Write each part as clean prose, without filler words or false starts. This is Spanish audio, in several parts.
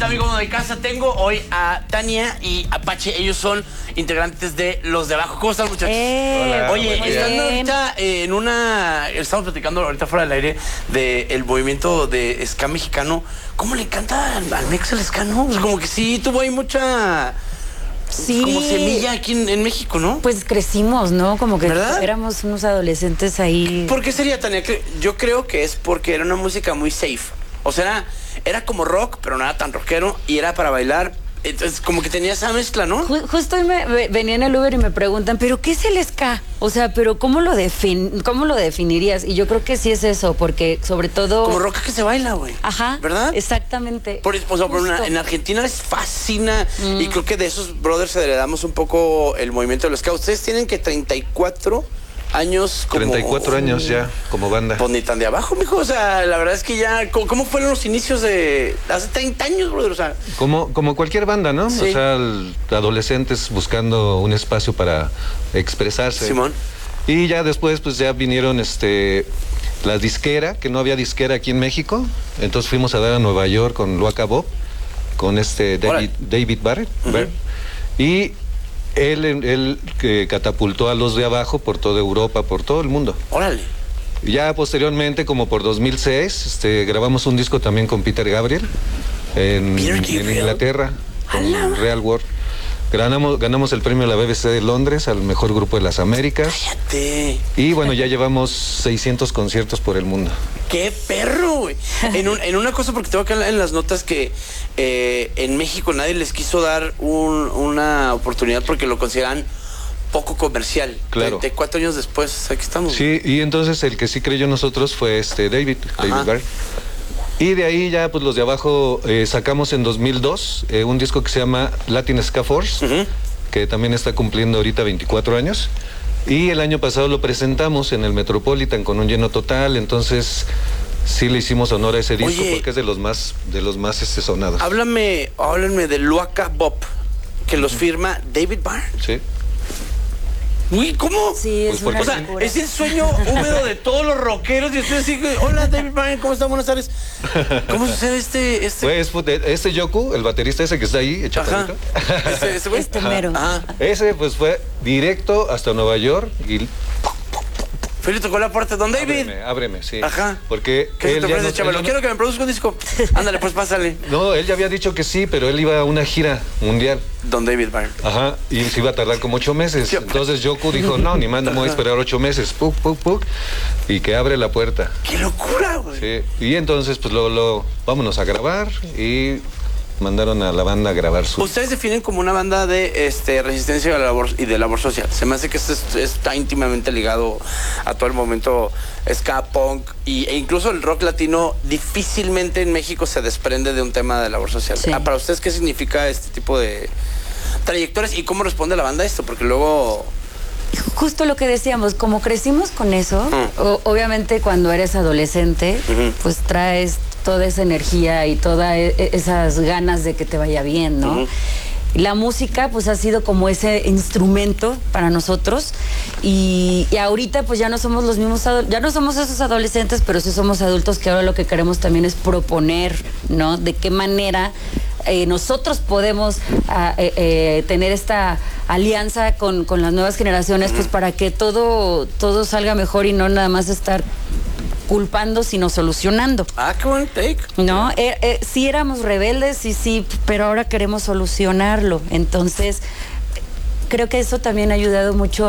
visita, amigo de casa. Tengo hoy a Tania y Apache. Ellos son integrantes de Los de Abajo. ¿Cómo están, muchachos? Hola, oye, están ahorita en una... Estamos platicando ahorita fuera del aire del movimiento de ska mexicano. ¿Cómo le encanta al Mex el ska, no? Pues como que sí, tuvo ahí mucha... Sí. Como semilla aquí en México, ¿no? Pues crecimos, ¿no? Como que ¿verdad? éramos unos adolescentes ahí. ¿Por qué sería, Tania? Yo creo que es porque era una música muy safe. O sea, era como rock, pero no era tan rockero. Y era para bailar. Entonces, como que tenía esa mezcla, ¿no? Justo hoy venía en el Uber y me preguntan, ¿pero qué es el ska? O sea, ¿pero cómo lo definirías? Y yo creo que sí es eso, porque sobre todo... Como rock que se baila, güey. Ajá. ¿Verdad? Exactamente. En Argentina les fascina. Y creo que de esos brothers heredamos un poco el movimiento del ska. Ustedes tienen que 34 años como... 34 años ya, como banda. Pues ni tan de abajo, mijo. O sea, la verdad es que ya... ¿Cómo fueron los inicios de... Hace 30 años, brother? O sea... Como cualquier banda, ¿no? Sí. O sea, adolescentes buscando un espacio para expresarse. Simón. Y ya después, pues ya vinieron la disquera, que no había disquera aquí en México. Entonces fuimos a dar a Nueva York con Luaca Bob, con David Barrett. Y él que catapultó a Los de Abajo por toda Europa, por todo el mundo. Órale. Ya posteriormente, como por 2006, grabamos un disco también con Peter Gabriel en Inglaterra, con Real World. Ganamos el premio de la BBC de Londres al mejor grupo de las Américas. Cállate. Y bueno, ya llevamos 600 conciertos por el mundo. ¡Qué perro, güey! En una cosa, porque tengo acá en las notas que en México nadie les quiso dar una oportunidad porque lo consideran poco comercial. Claro. 34 años después, aquí estamos. Sí, y entonces el que sí creyó en nosotros fue David Barrett. Y de ahí ya, pues Los de Abajo sacamos en 2002 un disco que se llama Latin Ska Force, que también está cumpliendo ahorita 24 años. Y el año pasado lo presentamos en el Metropolitan con un lleno total, entonces sí le hicimos honor a ese disco. Oye, porque es de los más sonados. Háblenme de Luaca Bob, que los firma David Barrett. Sí. Uy, ¿cómo? Sí, es pues, o sea, es el sueño húmedo de todos los rockeros. Y ustedes así, hola, David Barrett, ¿cómo están? Buenas tardes. ¿Cómo sucede Pues Yoko, el baterista ese que está ahí, chaparrito. Este mero. Ese pues fue directo hasta Nueva York y... Fue y tocó la puerta, don David. Ábreme, sí. Ajá. Porque ¿Qué él te parece, chaval? Quiero que me produzca un disco. Ándale, pues pásale. No, él ya había dicho que sí, pero él iba a una gira mundial. Don David Barrett. Ajá, y se iba a tardar como 8 meses. Entonces Yoko dijo, no, ni más, no me voy a esperar 8 meses. Puc, puc, puc. Y que abre la puerta. ¡Qué locura, güey! Sí. Y entonces, pues luego, vámonos a grabar y... mandaron a la banda a grabar su... Ustedes definen como una banda de resistencia y de labor social. Se me hace que esto está íntimamente ligado a todo el momento ska, punk e incluso el rock latino difícilmente en México se desprende de un tema de labor social. Sí. Para ustedes, ¿qué significa este tipo de trayectorias y cómo responde la banda a esto? Porque luego... Justo lo que decíamos, como crecimos con eso, obviamente cuando eres adolescente, pues traes toda esa energía y todas esas ganas de que te vaya bien, ¿no? La música pues ha sido como ese instrumento para nosotros y ahorita pues ya no somos los mismos ya no somos esos adolescentes, pero sí somos adultos que ahora lo que queremos también es proponer, ¿no? De qué manera nosotros podemos tener esta alianza con las nuevas generaciones, pues para que todo salga mejor y no nada más estar culpando, sino solucionando. Qué buen take. ¿No? Sí éramos rebeldes, sí, pero ahora queremos solucionarlo. Entonces, creo que eso también ha ayudado mucho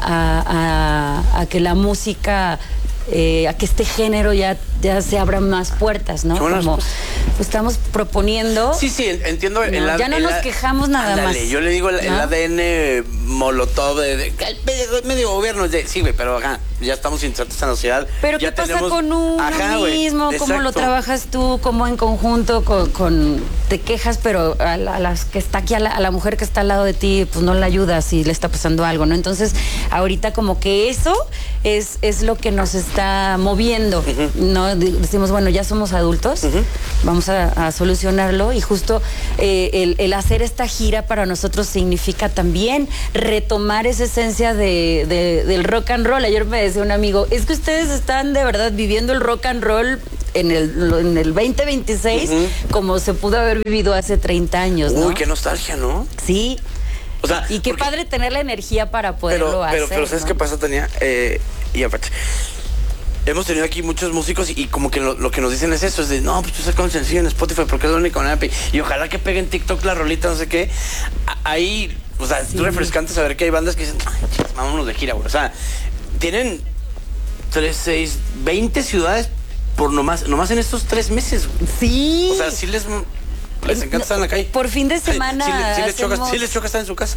a que la música, a que este género ya se abran más puertas, ¿no? Como pues, estamos proponiendo. Sí, entiendo. No, ya no nos quejamos nada más. Yo le digo el ADN molotov de medio gobierno. Sí, güey, pero ya estamos insertos en la sociedad. Pero ya ¿qué pasa con uno mismo? Güey, ¿cómo lo trabajas tú? ¿Cómo en conjunto te quejas, pero a las que está aquí, a la mujer que está al lado de ti, pues no la ayudas si le está pasando algo, ¿no? Entonces, ahorita como que eso es lo que nos está moviendo, ¿no? Decimos, bueno, ya somos adultos, vamos a solucionarlo y justo el hacer esta gira para nosotros significa también retomar esa esencia del rock and roll. Ayer me decía un amigo, es que ustedes están de verdad viviendo el rock and roll en el 2026 como se pudo haber vivido hace 30 años, ¿no? Uy, qué nostalgia, ¿no? Sí. O sea, y qué padre tener la energía para poderlo hacer. Pero ¿sabes qué pasa, Tania? Y aparte, hemos tenido aquí muchos músicos y como que lo que nos dicen es eso, es de, no, pues tú sacas un sencillo en Spotify porque es la única manera. Y ojalá que peguen TikTok la rolita, no sé qué. Ahí, o sea, es refrescante saber que hay bandas que dicen, ay, chicas, vámonos de gira, güey. O sea, tienen 3, 6, 20 ciudades por nomás en estos 3 meses, güey. Sí. O sea, sí les encanta estar en la calle. Por fin de semana. Sí les choca estar en su casa.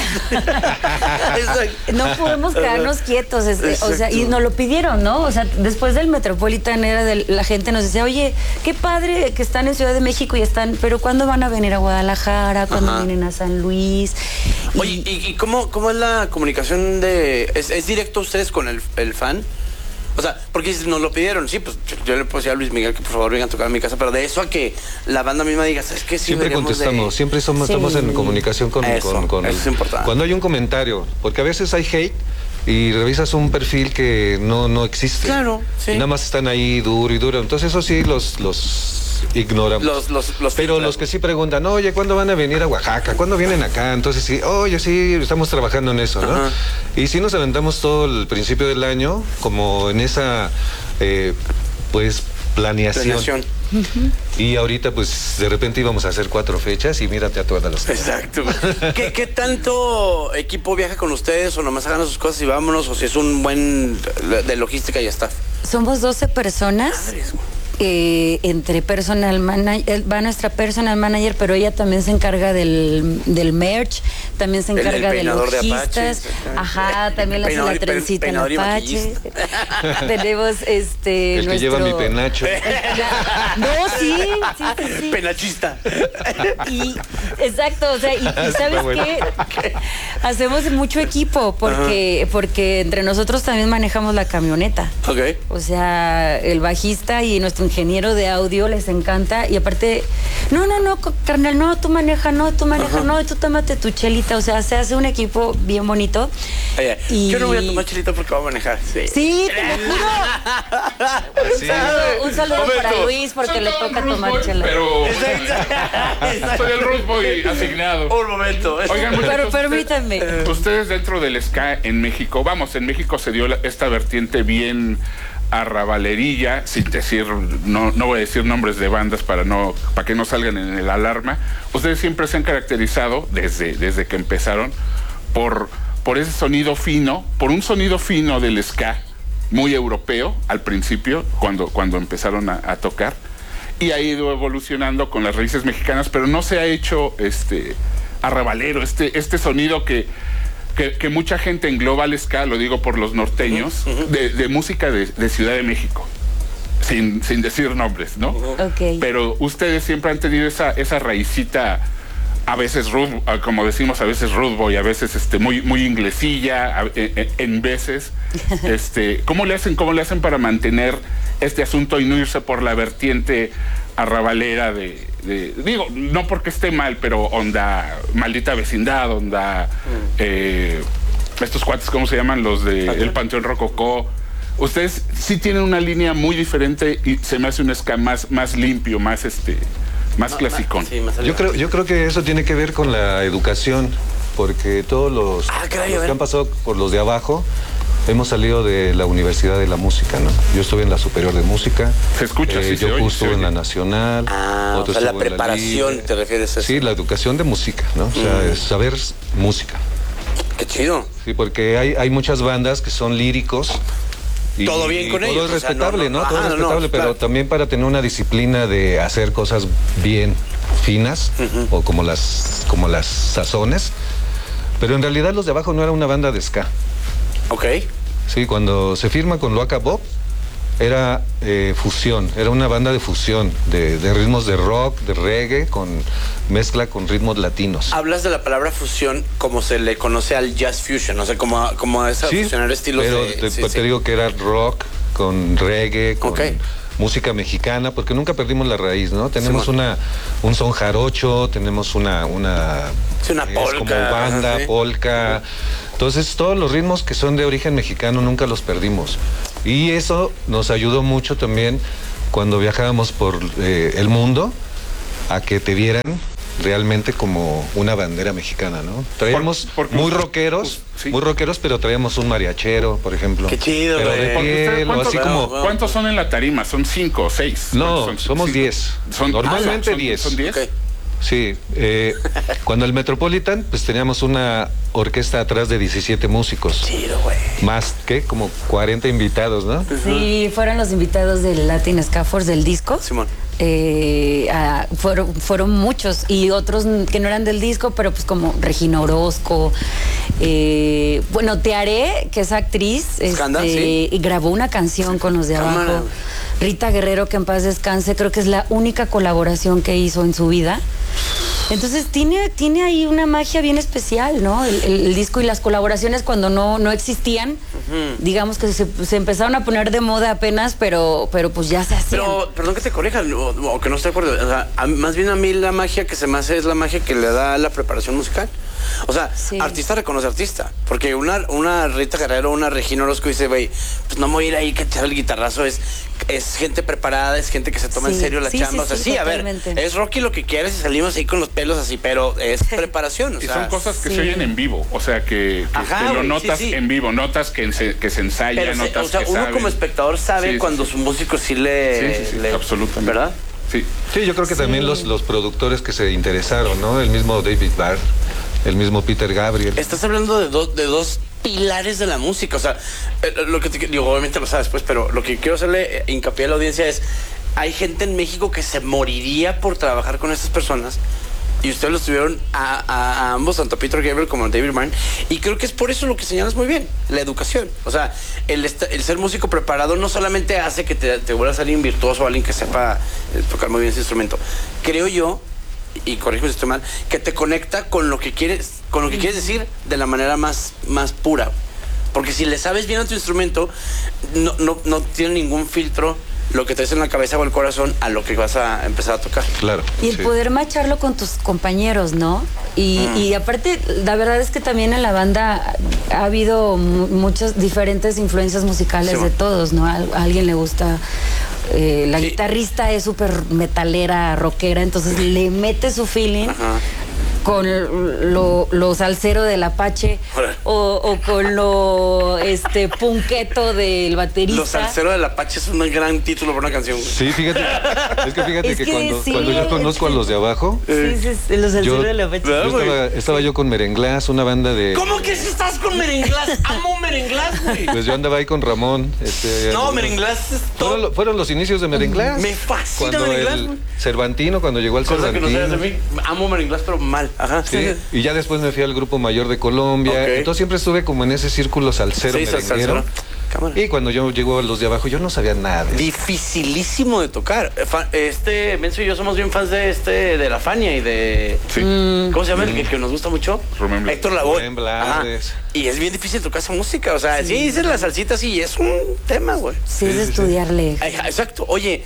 No podemos quedarnos quietos. O sea, y nos lo pidieron, ¿no? O sea, después del Metropolitan la gente nos decía, oye, qué padre que están en Ciudad de México y están, pero ¿cuándo van a venir a Guadalajara? ¿Cuándo vienen a San Luis? Oye, ¿y cómo es la comunicación ¿Es directo ustedes con el fan? O sea, porque nos lo pidieron, sí, pues yo le puedo decir a Luis Miguel que por favor vengan a tocar a mi casa, pero de eso a que la banda misma diga, ¿sabes qué? Sí, siempre contestamos, siempre estamos en comunicación con eso es importante. Cuando hay un comentario, porque a veces hay hate y revisas un perfil que no existe. Claro, sí. Y nada más están ahí duro y duro. Entonces eso sí los ignoramos. Pero los que sí preguntan, oye, ¿cuándo van a venir a Oaxaca? ¿Cuándo vienen acá? Entonces sí, oye, sí, estamos trabajando en eso, ¿no? Ajá. Y sí nos aventamos todo el principio del año como en esa, pues, planeación. Y ahorita, pues, de repente íbamos a hacer 4 fechas y mírate a todas las. Exacto. ¿Qué tanto equipo viaja con ustedes o nomás hagan sus cosas y vámonos? O si es un buen de logística y staff. Somos 12 personas. Madres, entre personal manager, va nuestra personal manager, pero ella también se encarga del merch, también se encarga de logistas, también hace la trencita en Apache. Tenemos el que lleva mi penacho. No, sí. Penachista. Y exacto, o sea, y ¿sabes qué? Hacemos mucho equipo porque entre nosotros también manejamos la camioneta. Okay. O sea, el bajista y nuestro ingeniero de audio les encanta y aparte, no, carnal, no, tú maneja, no, tú tómate tu chelita, o sea, se hace un equipo bien bonito. Yo no voy a tomar chelita porque voy a manejar. Sí, te lo juro. Sí. Un saludo para Luis porque le toca tomar chela. Pero soy el Ruth Boy asignado. Un momento. Oigan, pero permítanme. Ustedes dentro del ska en México, en México se dio esta vertiente bien arrabalerilla, sin decir, no voy a decir nombres de bandas para que no salgan en el alarma. Ustedes siempre se han caracterizado desde que empezaron por ese sonido fino, por un sonido fino del ska, muy europeo al principio, cuando empezaron a tocar, y ha ido evolucionando con las raíces mexicanas, pero no se ha hecho arrabalero, este sonido que mucha gente engloba al ska, lo digo por los norteños, de música de Ciudad de México, sin decir nombres, ¿no? Okay. Pero ustedes siempre han tenido esa raicita, a veces como decimos, a veces rude boy, a veces muy inglesilla, en veces. ¿Cómo le hacen para mantener este asunto y no irse por la vertiente arrabalera digo, no porque esté mal, pero onda Maldita Vecindad, onda estos cuates, ¿cómo se llaman? Los de El Panteón Rococó. Ustedes sí tienen una línea muy diferente y se me hace un ska más limpio, más clasicón. Sí, más yo creo que eso tiene que ver con la educación, porque todos los que han pasado por los de abajo hemos salido de la Universidad de la Música, ¿no? Yo estuve en la Superior de Música. Se escucha, sí, yo estuve en la Nacional. O sea, la preparación, ¿te refieres a eso? Sí, la educación de música, ¿no? O sea, es saber música. Qué chido. Sí, porque hay muchas bandas que son líricos. Y todo bien con ellos. Todo es respetable, ¿no? Todo es respetable, pero claro. También para tener una disciplina de hacer cosas bien finas, o como las sazones. Pero en realidad los de abajo no era una banda de ska. Ok. Sí, cuando se firma con Loaca Bob, era fusión, era una banda de fusión, de ritmos de rock, de reggae, con mezcla con ritmos latinos. Hablas de la palabra fusión como se le conoce al jazz fusion, o sea, como esa fusionar estilos pero de... te digo que era rock, con reggae, con música mexicana, porque nunca perdimos la raíz, ¿no? Tenemos un son jarocho, tenemos una polka, como banda, polka. Entonces, todos los ritmos que son de origen mexicano nunca los perdimos. Y eso nos ayudó mucho también cuando viajábamos por el mundo a que te vieran realmente como una bandera mexicana, ¿no? Traíamos muy rockeros, sí. muy rockeros, pero traíamos un mariachero, por ejemplo. Qué chido, pero de piel, o así como... ¿Cuántos son en la tarima? ¿Son 5 o 6? No, somos 10. Normalmente 10. ¿Son 10? Okay. Sí, cuando el Metropolitan, pues teníamos una orquesta atrás de 17 músicos. Chido, güey. Más, ¿qué? Como 40 invitados, ¿no? Sí, fueron los invitados del Latin Ska Force del disco. Simón. Fueron muchos y otros que no eran del disco, pero pues como Regina Orozco. Bueno, Tearé, que es actriz, sí. y grabó una canción con los de abajo. Rita Guerrero, que en paz descanse, creo que es la única colaboración que hizo en su vida. Entonces tiene ahí una magia bien especial, ¿no? El disco y las colaboraciones cuando no existían, digamos que se empezaron a poner de moda apenas, pero pues ya se hacían. Pero, perdón que te corrija, o que no estoy de acuerdo. O sea, más bien a mí la magia que se me hace es la magia que le da la preparación musical. O sea, sí. Artista reconoce artista. Porque una Rita Guerrero, una Regina Orozco dice, güey, pues no me voy a ir ahí que echar el guitarrazo. Es gente preparada, es gente que se toma en serio la chamba. O sea, sí, totalmente. A ver, es Rocky lo que quieres y salimos ahí con los pelos así, pero es preparación. O sea, y son cosas que se oyen en vivo. O sea, que lo notas en vivo, notas que se ensaya, pero notas o sea, que uno saben. Como espectador sabe cuando su músico sí le... absolutamente. ¿Verdad? Sí, yo creo que también los productores que se interesaron, ¿no? El mismo David Barr, el mismo Peter Gabriel. Estás hablando de dos pilares de la música. O sea, lo que te digo, obviamente lo sabes, pues, pero lo que quiero hacerle hincapié a la audiencia es: hay gente en México que se moriría por trabajar con estas personas. Y ustedes los tuvieron a ambos, tanto a Peter Gabriel como a David Byrne. Y creo que es por eso lo que señalas muy bien, la educación. O sea, el ser músico preparado no solamente hace que te vuelvas alguien virtuoso, alguien que sepa tocar muy bien ese instrumento. Creo yo, y corrijo si estoy mal, que te conecta con lo que quieres decir de la manera más pura. Porque si le sabes bien a tu instrumento, no tiene ningún filtro lo que traes en la cabeza o el corazón a lo que vas a empezar a tocar. Claro. Y el poder macharlo con tus compañeros, ¿no? Y aparte, la verdad es que también en la banda ha habido muchas diferentes influencias musicales de todos, ¿no? A alguien le gusta... la guitarrista es súper metalera, rockera, entonces le mete su feeling. Ajá. Con lo salsero del Apache o con lo punqueto del baterista. Lo salsero del Apache es un gran título para una canción. Sí, fíjate que cuando yo conozco a los de abajo, los salseros del Apache. Estaba yo con Merenglás, una banda de... ¿Cómo que si estás con Merenglás? Amo Merenglás, güey. Pues yo andaba ahí con Ramón. No, Merenglás es todo. Fueron los inicios de Merenglás. Me fascina Merenglás, güey. Cervantino, cuando llegó al Cervantino. Que no sabes de mí. Amo Merenglás, pero mal. Ajá. Sí. Y ya después me fui al Grupo Mayor de Colombia. Okay. Entonces siempre estuve como en ese círculo salsero, merenguero. Y cuando yo llego a los de abajo, yo no sabía nada. Dificilísimo de tocar. Menzo y yo somos bien fans de La Fania y de... Sí. ¿Cómo se llama el que nos gusta mucho? Héctor Lavoe. Y es bien difícil tocar esa música. O sea, sí dices la salsita, sí, es un tema, güey. Sí, es de estudiarle. Exacto. Oye,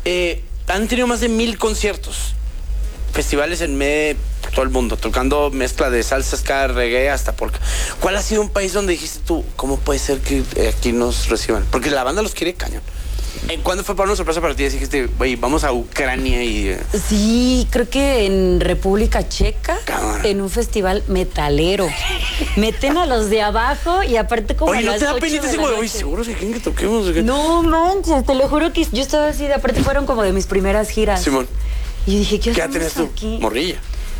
han tenido más de 1000 conciertos. Festivales en todo el mundo, tocando mezcla de salsa, ska, reggae, hasta polka. ¿Cuál ha sido un país donde dijiste tú, cómo puede ser que aquí nos reciban? Porque la banda los quiere cañón. ¿Cuándo fue para una sorpresa para ti? Dijiste, güey, vamos a Ucrania y... Sí, creo que en República Checa, en un festival metalero. Meten a los de abajo y aparte como oye, ¿no te da penita ese güey? Oye, ¿seguro que quieren que toquemos? No manches, te lo juro que yo estaba así, de aparte fueron como de mis primeras giras. Simón. Y dije, ¿qué edad tenías tú? Aquí? Morrilla.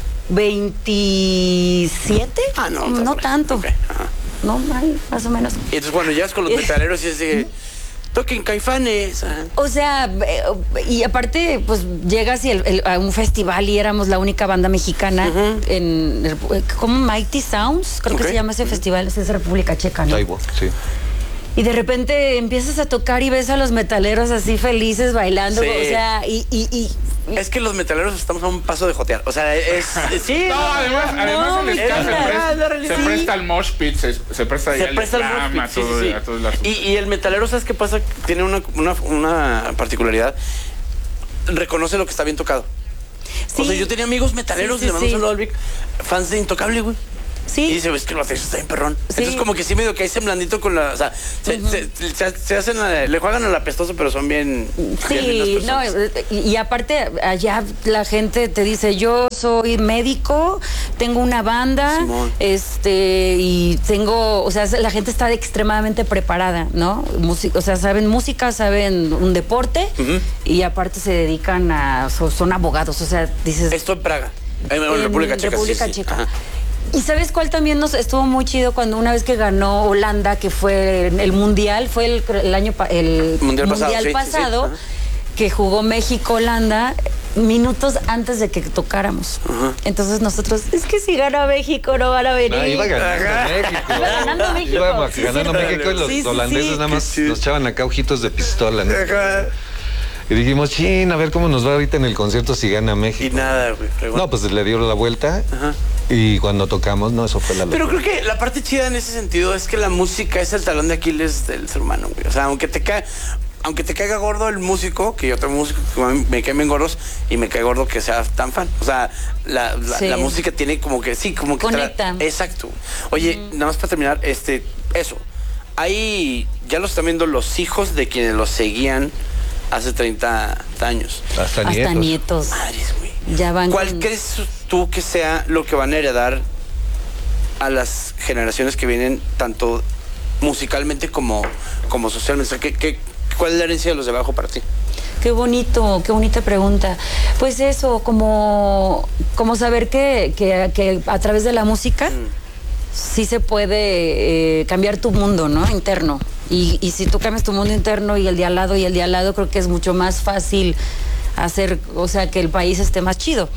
27. Ah, no. No tanto. Okay. No, más o menos. Y entonces cuando llegas con los metaleros y es de... Toquen Caifanes. O sea, y aparte, pues llegas a un festival y éramos la única banda mexicana en... ¿Cómo? Mighty Sounds, creo que se llama ese festival, es República Checa, ¿no? Taibo, sí. Y de repente empiezas a tocar y ves a los metaleros así felices bailando, o sea, es que los metaleros estamos a un paso de jotear, o sea, sí. No, además se presta al mosh pit, se presta al slam, a todo el asunto. Y el metalero, ¿sabes qué pasa? Tiene una particularidad, reconoce lo que está bien tocado. Sí. O sea, yo tenía amigos metaleros, le mandamos un saludo al Vic, fans de Intocable, güey. Sí. Y dice, es que el baterista está bien perrón. Sí. Entonces como que sí medio que hay semblandito con la... O sea, se hacen, le juegan al apestoso, pero son bien... Sí, no, y aparte allá la gente te dice, yo soy médico, tengo una banda, Simón. y tengo, o sea, la gente está extremadamente preparada, ¿no? O sea, saben música, saben un deporte, y aparte se dedican son abogados, o sea, dices... Esto en Praga, en República Checa. República sí, sí. Checa. Ajá. ¿Y sabes cuál también nos estuvo muy chido cuando una vez que ganó Holanda, que fue el Mundial, fue el Mundial pasado, pasado, sí. que jugó México-Holanda minutos antes de que tocáramos. Ajá. Entonces nosotros, es que si gana México no van a venir. No, iba ganando México. Iba ganando México. Iba Sí, ganando sí. México y los Sí, sí, holandeses sí. nada más nos echaban acá ojitos de pistola, ¿no? Ajá. Y dijimos, chin, a ver cómo nos va ahorita en el concierto si gana Y México. nada, güey. Fregón. No, pues le dio la vuelta. Ajá. Y cuando tocamos, no, eso fue la locura. Pero creo que la parte chida en ese sentido es que la música es el talón de Aquiles del ser humano, güey. O sea, aunque te caiga gordo el músico, que yo tengo músicos que me caen bien gordos y me cae gordo que sea tan fan. O sea, Sí. la música tiene como que, sí, como que... Conecta. Exacto. Oye, nada más para terminar, eso. Ahí ya lo están viendo los hijos de quienes los seguían hace 30 años. Hasta nietos. Madres, güey. Ya van ¿Cuál con- crees tú que sea lo que van a heredar a las generaciones que vienen, tanto musicalmente como socialmente? O sea, ¿cuál es la herencia de los de abajo para ti? Qué bonito, qué bonita pregunta. Pues eso, como saber que a través de la música sí se puede cambiar tu mundo, ¿no? Interno. Y si tú cambias tu mundo interno y el de al lado, creo que es mucho más fácil hacer, o sea, que el país esté más chido.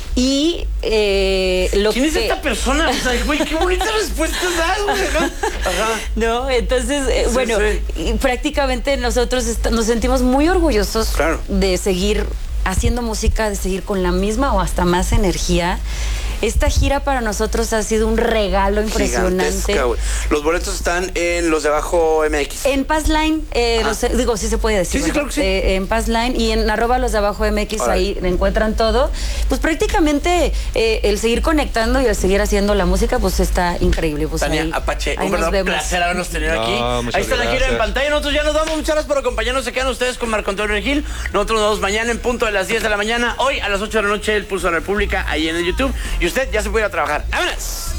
Y ¿Quién es esta persona? O sea, güey, qué bonita respuesta das, güey. Ajá. No, entonces, Sí, bueno, sí. y prácticamente nosotros nos sentimos muy orgullosos Claro. de seguir haciendo música, de seguir con la misma o hasta más energía. Esta gira para nosotros ha sido un regalo impresionante. Gigantesca, güey. Los boletos están en los de abajo MX. En Passline, digo, sí se puede decir. Sí, sí, claro que sí. En Passline y en @ los de abajo MX, Órale. ahí encuentran todo. Pues prácticamente el seguir conectando y el seguir haciendo la música, pues está increíble. Pues Tania ahí- Apache, ahí un nos verdadero vemos. placer habernos tenido No, aquí. muchas Ahí está la gira en gracias. pantalla. Nosotros ya nos vamos. Muchas gracias por acompañarnos. Se quedan ustedes con Marco Antonio Gil. Nosotros nos vemos mañana en punto de las 10 de la mañana. Hoy a las 8 de la noche, el Pulso de la República, ahí en el YouTube. Y usted ya se puede ir a trabajar. ¡Vámonos!